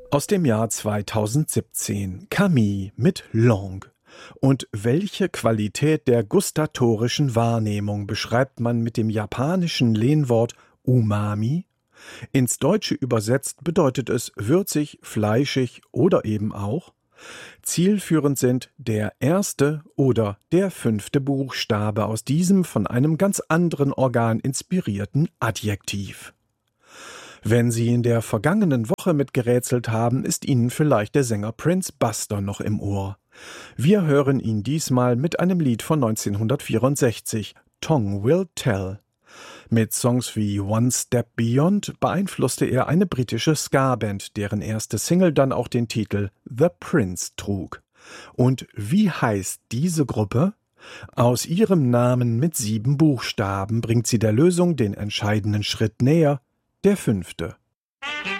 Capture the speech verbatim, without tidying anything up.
Aus dem Jahr zweitausendsiebzehn, Camille mit Long. Und welche Qualität der gustatorischen Wahrnehmung beschreibt man mit dem japanischen Lehnwort Umami? Ins Deutsche übersetzt bedeutet es würzig, fleischig oder eben auch. Zielführend sind der erste oder der fünfte Buchstabe aus diesem von einem ganz anderen Organ inspirierten Adjektiv. Wenn Sie in der vergangenen Woche mitgerätselt haben, ist Ihnen vielleicht der Sänger Prince Buster noch im Ohr. Wir hören ihn diesmal mit einem Lied von neunzehnhundertvierundsechzig, Tongue Will Tell. Mit Songs wie One Step Beyond beeinflusste er eine britische Ska-Band, deren erste Single dann auch den Titel The Prince trug. Und wie heißt diese Gruppe? Aus ihrem Namen mit sieben Buchstaben bringt sie der Lösung den entscheidenden Schritt näher, der fünfte.